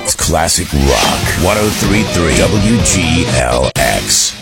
It's classic rock. 103.3 WGLX.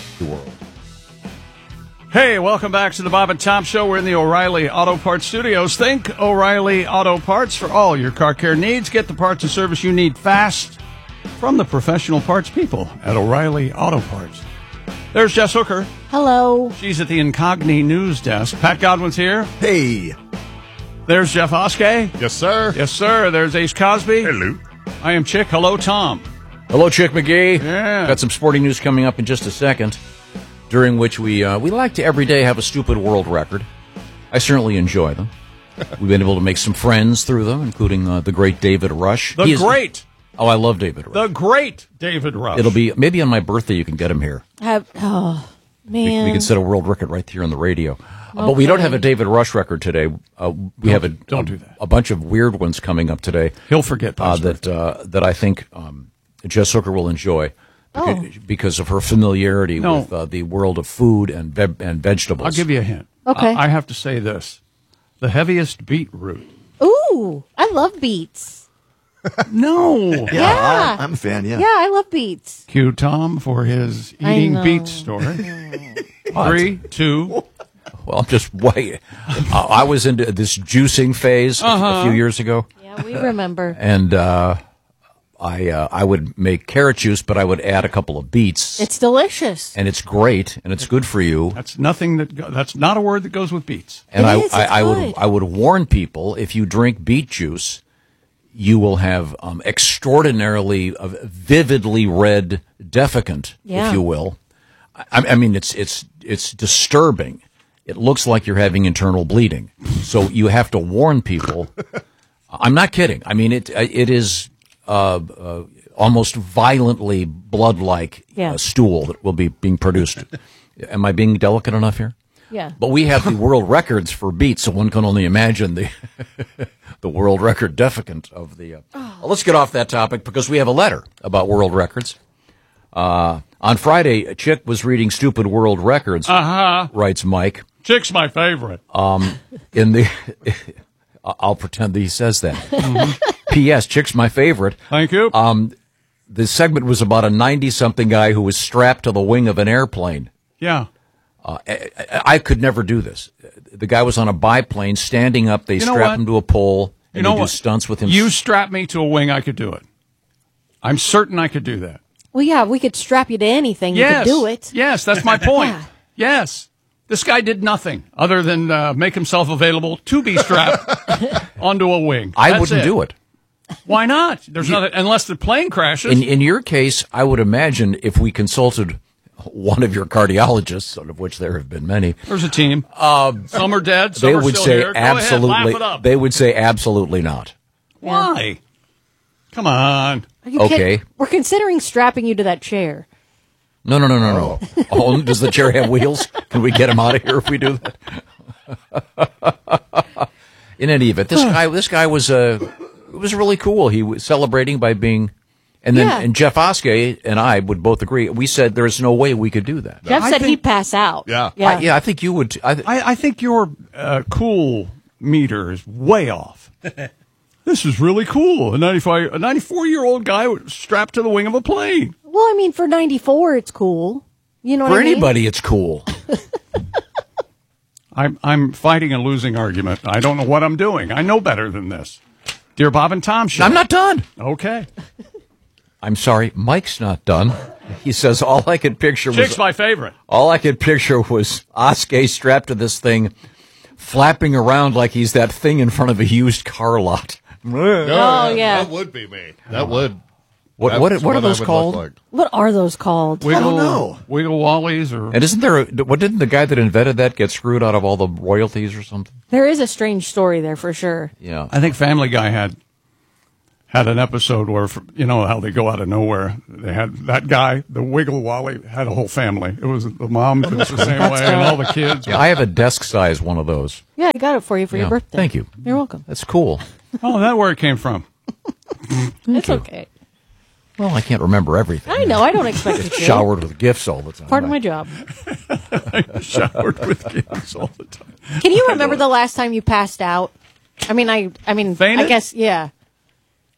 Hey, welcome back to the Bob and Tom Show. We're in the O'Reilly Auto Parts Studios. Think O'Reilly Auto Parts for all your car care needs. Get the parts and service you need fast from the professional parts people at O'Reilly Auto Parts. There's Jess Hooker. Hello. She's at the Incogni News Desk. Pat Godwin's here. Hey. There's Jeff Oskey. Yes, sir. Yes, sir. There's Ace Cosby. Hello. I am Chick. Hello, Tom. Hello, Chick McGee. Yeah. Got some sporting news coming up in just a second, during which we like to every day have a stupid world record. I certainly enjoy them. We've been able to make some friends through them, including the great David Rush. Great. Oh, I love David Rush. The great David Rush. It'll be maybe on my birthday you can get him here. Oh, man. We can set a world record right here on the radio. But we don't have a David Rush record today. We have don't do that. A bunch of weird ones coming up today. He'll forget that I think Jess Hooker will enjoy because of her familiarity with the world of food and vegetables. I'll give you a hint. Okay. I have to say this. The heaviest beetroot. Ooh, I love beets. No. Yeah. I'm a fan, yeah. Yeah, I love beets. Cue Tom for his I eating know. beets story. 3, 2. Well, I'm just wait. I was into this juicing phase a few years ago, Yeah, we remember. and I would make carrot juice, but I would add a couple of beets, It's delicious. and it's great, and it's good for you. That's nothing that's not a word that goes with beets. And It is, it's I good. would warn people, if you drink beet juice, you will have extraordinarily vividly red defecant, Yeah. if you will. I mean, it's disturbing. It looks like you're having internal bleeding. So you have to warn people. I'm not kidding. I mean, it is almost violently blood-like Yeah. stool that will be being produced. Am I being delicate enough here? Yeah. But we have the world records for beets, so one can only imagine the the world record defecant of the. Well, let's get off that topic because we have a letter about world records. On Friday, Chick was reading stupid world records. Writes Mike. Chick's my favorite. In the, I'll pretend that he says that. P.S. Chick's my favorite. Thank you. The segment was about a 90-something guy who was strapped to the wing of an airplane. Yeah. I could never do this. The guy was on a biplane, standing up. They strap him to a pole, and they do stunts with him. You strap me to a wing, I could do it. I'm certain I could do that. Well, yeah, we could strap you to anything. Yes. You could do it. Yes, that's my point. Yeah. Yes. This guy did nothing other than make himself available to be strapped onto a wing. I wouldn't do it. Why not? There's nothing, unless the plane crashes. In your case, I would imagine if we consulted one of your cardiologists, of which there have been many, There's a team. Some are dead. Some they are would still say here. Go absolutely. ahead, laugh it up. They would say absolutely not. Why? Come on. Are you Okay. kidding? We're considering strapping you to that chair. No. Oh, does the chair have wheels? Can we get him out of here if we do that? In any event, this guy was it was really cool. He was celebrating by being, and then Yeah. and Jeff Oskey and I would both agree. We said there's no way we could do that. Jeff said he'd pass out. Yeah. Yeah. I think you would. I think your cool meter is way off. This is really cool. A 94-year-old guy strapped to the wing of a plane. Well, I mean, for 94, it's cool. You know what For I mean? anybody, it's cool. I'm fighting a losing argument. I don't know what I'm doing. I know better than this. Dear Bob and Tom Show. I'm not done. Okay. I'm sorry, Mike's not done. He says all I could picture Chick's was my favorite. Oskey strapped to this thing, flapping around like he's that thing in front of a used car lot. Oh, yeah. That would be me. That would. What That's are those I would look called? like. What are those called? Wiggle, know. Wiggle Wallies or And isn't there? Didn't the guy that invented that get screwed out of all the royalties or something? There is a strange story there for sure. Yeah. I think Family Guy had an episode where, you know how they go out of nowhere. They had that guy, the Wiggle Wally, had a whole family. It was the mom was the same way, and all the kids. Yeah, I have a desk size one of those. Yeah, I got it for you for Yeah, your birthday. thank you. You're welcome. That's cool. Oh, that's where it came from. It's okay. Well, I can't remember everything. I know. I don't expect you to. Showered with gifts all the time. Part of my job. Showered with kids all the time. Can you remember the last time you passed out? I mean, Fainted? I guess, yeah.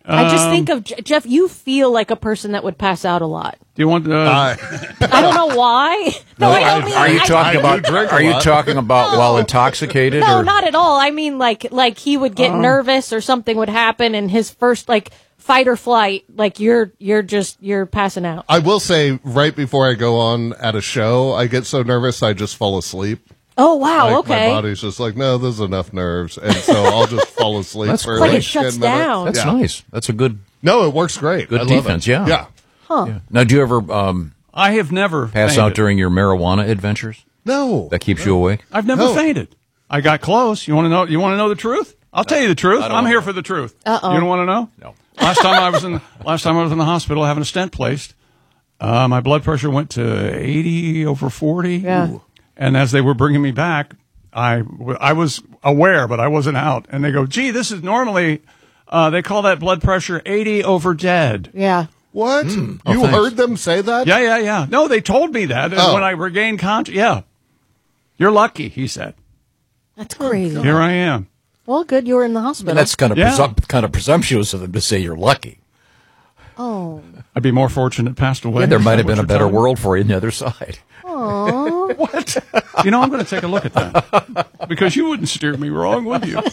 I just think of Jeff. You feel like a person that would pass out a lot. Do you want? I don't know why. No, I don't mean. Are you talking about? Are you talking about while intoxicated? No, or? not at all. I mean, like he would get nervous or something would happen, and his first fight or flight, you're passing out. I will say, right before I go on at a show, I get so nervous I just fall asleep. Oh wow! Okay. My body's just like, no, there's enough nerves, and so I'll just fall asleep. That's for like like it shuts 10 minutes. down. That's nice. That's a good. No, it works great. Good I love defense, it. yeah. Yeah. Huh? Yeah. Now, do you ever I have never pass fainted. out during your marijuana adventures? No. That keeps you awake. I've never No. fainted. I got close. You want to know? You want to know the truth? I'll tell you the truth. I'm here for the truth. You don't want to know? No. Last time I was in the hospital having a stent placed, my blood pressure went to 80/40. Yeah. And as they were bringing me back, I was aware, but I wasn't out. And they go, "Gee, this is normally they call that blood pressure 80/dead." Yeah. What? Oh, You thanks. heard them say that? Yeah. No, they told me that when I regained conscious. Yeah, you're lucky, he said. That's crazy. Here I am. Well, good you were in the hospital. And that's kind of Yeah. kind of presumptuous of them to say you're lucky. Oh. I'd be more fortunate passed away. Yeah, there might have Is been that a what better you're telling me? world for you on the other side. What? You know, I'm going to take a look at that because you wouldn't steer me wrong, would you?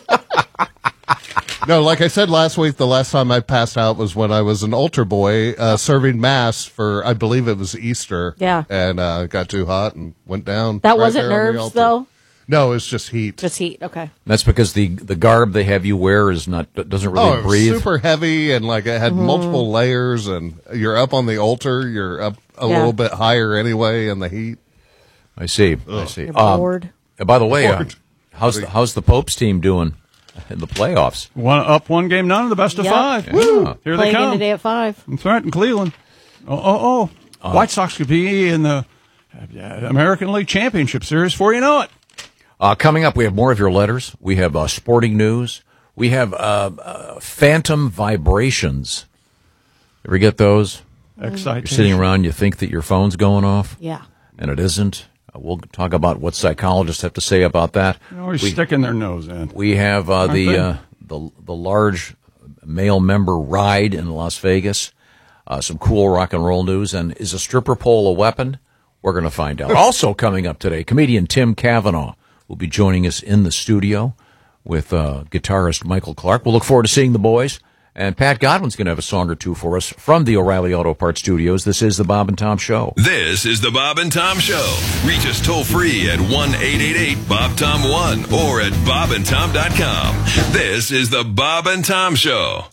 No, like I said last week, the last time I passed out was when I was an altar boy serving mass for, I believe it was Easter. Yeah. And it got too hot and went down. That right wasn't there on the nerves, altar. though? No, it's just heat. Just heat. Okay. That's because the garb they have you wear is doesn't really it was breathe. super heavy and like it had multiple layers, and you're up on the altar. You're up a little bit higher anyway in the heat. I see. You're bored. By the way, Bored. how's the Pope's team doing in the playoffs? One game, none of the best of Yep. 5. Woo! Here Playing they in come. today at 5. That's right, in Cleveland. White Sox could be in the American League Championship Series before you know it. Coming up, we have more of your letters. We have sporting news. We have phantom vibrations. Ever get those? Exciting. You're sitting around, you think that your phone's going off, Yeah. and it isn't. We'll talk about what psychologists have to say about that. They're always sticking their nose in. We have the large male member ride in Las Vegas. Some cool rock and roll news. And is a stripper pole a weapon? We're going to find out. Also coming up today, comedian Tim Cavanaugh will be joining us in the studio with guitarist Michael Clark. We'll look forward to seeing the boys. And Pat Godwin's going to have a song or two for us from the O'Reilly Auto Parts Studios. This is the Bob and Tom Show. This is the Bob and Tom Show. Reach us toll free at 1-888-BOB-TOM-1 or at bobandtom.com. This is the Bob and Tom Show.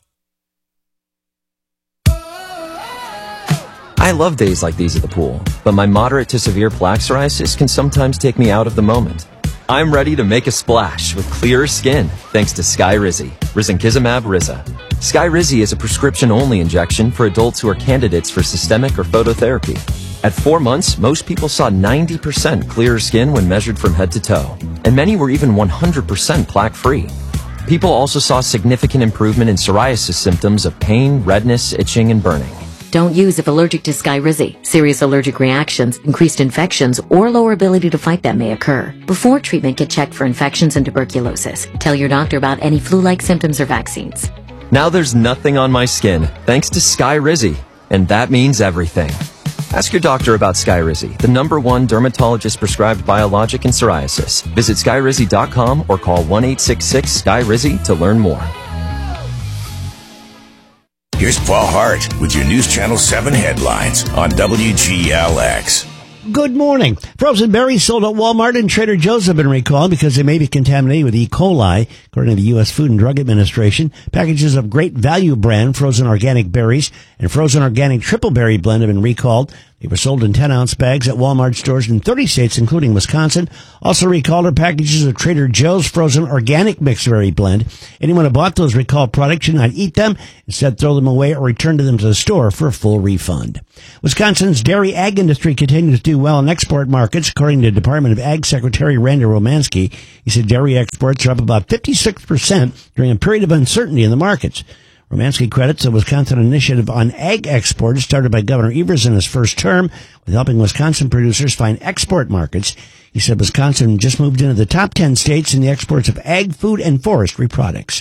I love days like these at the pool, but my moderate to severe plaque psoriasis can sometimes take me out of the moment. I'm ready to make a splash with clearer skin thanks to Skyrizi, risankizumab Riza. Skyrizi is a prescription-only injection for adults who are candidates for systemic or phototherapy. At 4 months, most people saw 90% clearer skin when measured from head to toe, and many were even 100% plaque-free. People also saw significant improvement in psoriasis symptoms of pain, redness, itching, and burning. Don't use if allergic to Skyrizi. Serious allergic reactions, increased infections, or lower ability to fight them may occur. Before treatment, get checked for infections and tuberculosis. Tell your doctor about any flu-like symptoms or vaccines. Now there's nothing on my skin, thanks to Skyrizi, and that means everything. Ask your doctor about Skyrizi, the #1 dermatologist-prescribed biologic in psoriasis. Visit Skyrizi.com or call 1-866-SKYRIZI to learn more. Here's Paul Hart with your News Channel 7 headlines on WGLX. Good morning. Frozen berries sold at Walmart and Trader Joe's have been recalled because they may be contaminated with E. coli, according to the U.S. Food and Drug Administration. Packages of Great Value brand frozen organic berries and frozen organic triple berry blend have been recalled. They were sold in 10-ounce bags at Walmart stores in 30 states, including Wisconsin. Also recalled are packages of Trader Joe's frozen organic mixed berry blend. Anyone who bought those recalled products should not eat them. Instead, throw them away or return them to the store for a full refund. Wisconsin's dairy ag industry continues to do well in export markets, according to Department of Ag Secretary Randy Romanski. He said dairy exports are up about 56% during a period of uncertainty in the markets. Romanski credits the Wisconsin Initiative on Ag Exports started by Governor Evers in his first term with helping Wisconsin producers find export markets. He said Wisconsin just moved into the top 10 states in the exports of ag, food, and forestry products.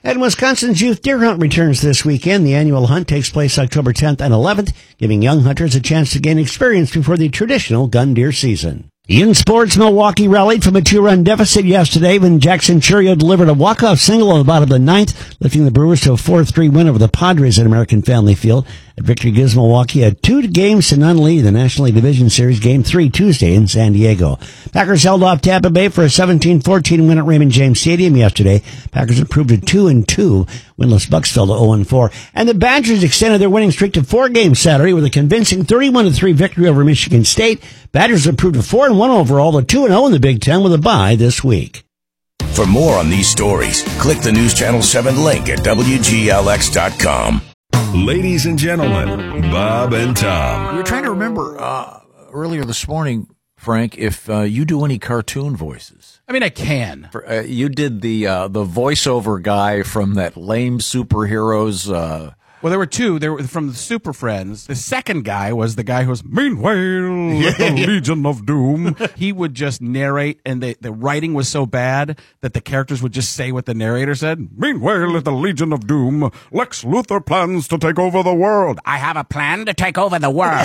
And Wisconsin's Youth Deer Hunt returns this weekend. The annual hunt takes place October 10th and 11th, giving young hunters a chance to gain experience before the traditional gun deer season. In sports, Milwaukee rallied from a 2-run deficit yesterday when Jackson Churio delivered a walk-off single on the bottom of the ninth, lifting the Brewers to a 4-3 win over the Padres at American Family Field. That victory gives Milwaukee a 2-0 lead in the National League Division Series Game 3 Tuesday in San Diego. Packers held off Tampa Bay for a 17-14 win at Raymond James Stadium yesterday. Packers improved to 2-2. Winless Bucks fell to 0-4. And the Badgers extended their winning streak to 4 games Saturday with a convincing 31-3 victory over Michigan State. Badgers improved to 4-1 overall to 2-0 in the Big Ten with a bye this week. For more on these stories, click the News Channel 7 link at WGLX.com. Ladies and gentlemen, Bob and Tom. We were trying to remember earlier this morning, Frank, if you do any cartoon voices. I mean, I can. You did the voiceover guy from that lame superheroes. Well, there were two. They were from the Super Friends. The second guy was the guy who was, meanwhile, the Legion of Doom. He would just narrate, and the writing was so bad that the characters would just say what the narrator said. Meanwhile, at the Legion of Doom, Lex Luthor plans to take over the world. I have a plan to take over the world.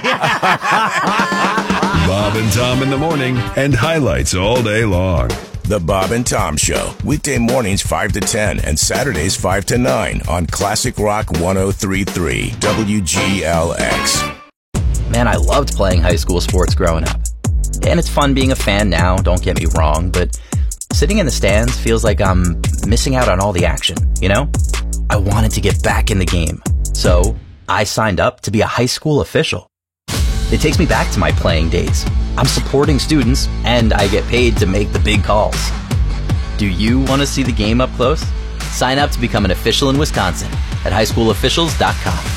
Bob and Tom in the morning, and highlights all day long. The Bob and Tom Show, weekday mornings 5 to 10 and Saturdays 5 to 9 on Classic Rock 103.3 WGLX. Man, I loved playing high school sports growing up. And it's fun being a fan now, don't get me wrong, but sitting in the stands feels like I'm missing out on all the action, you know? I wanted to get back in the game, so I signed up to be a high school official. It takes me back to my playing days. I'm supporting students, and I get paid to make the big calls. Do you want to see the game up close? Sign up to become an official in Wisconsin at highschoolofficials.com.